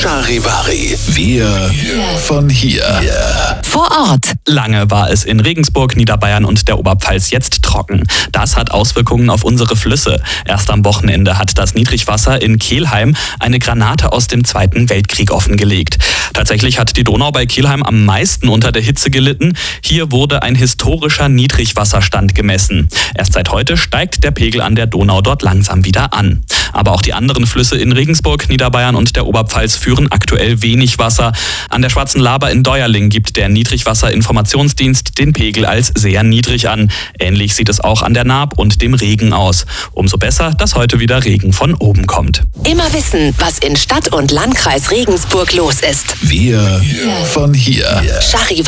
Charivari, wir von hier. Vor Ort. Lange war es in Regensburg, Niederbayern und der Oberpfalz jetzt trocken. Das hat Auswirkungen auf unsere Flüsse. Erst am Wochenende hat das Niedrigwasser in Kelheim eine Granate aus dem Zweiten Weltkrieg offengelegt. Tatsächlich hat die Donau bei Kelheim am meisten unter der Hitze gelitten. Hier wurde ein historischer Niedrigwasserstand gemessen. Erst seit heute steigt der Pegel an der Donau dort langsam wieder an. Aber auch die anderen Flüsse in Regensburg, Niederbayern und der Oberpfalz führen aktuell wenig Wasser. An der Schwarzen Laber in Deuerling gibt der Niedrigwasserinformationsdienst den Pegel als sehr niedrig an. Ähnlich sieht es auch an der Naab und dem Regen aus. Umso besser, dass heute wieder Regen von oben kommt. Immer wissen, was in Stadt und Landkreis Regensburg los ist. Wir von hier. Charivari.